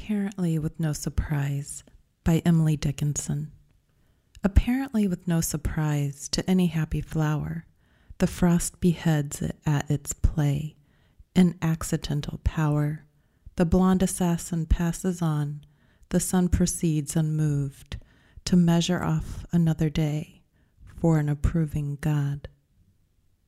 Apparently with no surprise, by Emily Dickinson. Apparently with no surprise to any happy flower, the frost beheads it at its play. In accidental power, the blonde assassin passes on, the sun proceeds unmoved to measure off another day for an approving God.